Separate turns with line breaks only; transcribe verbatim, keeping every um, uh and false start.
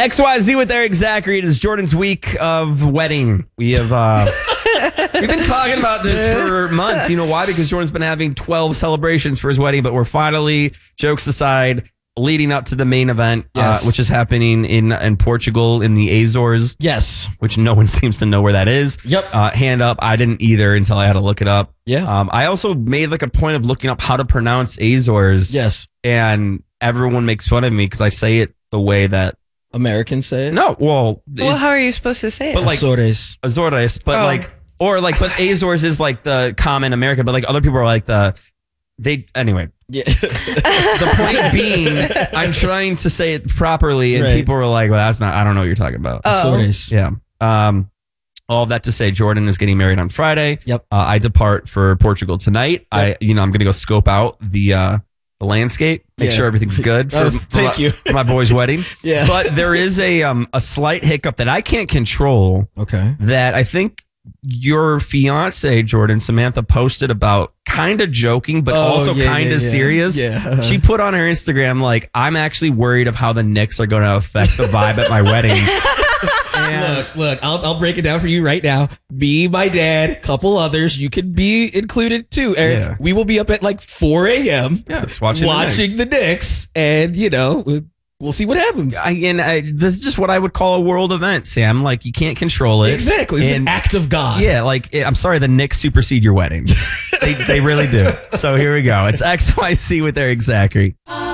X Y Z with Eric Zachary. It is Jordan's week of wedding. We have uh, we've been talking about this for months. You know why? Because Jordan's been having twelve celebrations for his wedding, but we're finally, jokes aside, leading up to the main event,
Yes.
uh, which is happening in in Portugal in the Azores.
Yes.
Which no one seems to know where that is.
Yep.
Uh, hand up. I didn't either until I had to look it up.
Yeah.
Um, I also made like a point of looking up how to pronounce Azores.
Yes.
And everyone makes fun of me because I say it the way that
Americans say it.
no, well,
Well, how are you supposed to say it?
But like-
Azores.
Azores, but
Oh.
like, or like, but Azores is like the common American, but like other people are like the, they, anyway,
Yeah.
the point being, I'm trying to say it properly and
Right.
people are like, well, that's not, I don't know what you're talking about.
Oh.
Azores.
Yeah. Um, all of that to say, Jordan is getting married on Friday.
Yep.
Uh, I depart for Portugal tonight. I, you know, I'm going to go scope out the, uh, the landscape, make
Yeah.
sure everything's good for,
Oh,
for
thank
my,
you.
for my boy's wedding.
Yeah.
But there is a, um, a slight hiccup that I can't control.
Okay.
That I think your fiance, Jordan, Samantha, posted about kind of joking, but
Oh,
also
yeah,
kind of
yeah, yeah.
serious.
Yeah.
She put on her Instagram, like, I'm actually worried of how the Knicks are going to affect the vibe at my wedding. And
Look, look, I'll, I'll break it down for you right now. Me, my dad, couple others, you could be included too, Eric.
Yeah.
We will be up at like four a.m.
yes, watching,
watching
the Knicks.
the Knicks, and you know, we'll, we'll see what happens.
I, and I, this is just what I would call a world event, Sam. Like, you can't control it.
Exactly. It's
And-
an act of God.
Yeah, like, I'm sorry, the Knicks supersede your wedding. they, they really do. So here we go. It's X Y Z with Eric Zachary.